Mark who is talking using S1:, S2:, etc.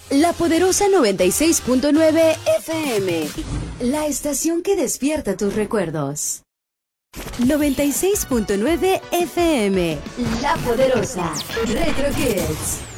S1: La Poderosa 96.9 FM. La estación que despierta tus recuerdos. 96.9 FM. La Poderosa. Retro Kids.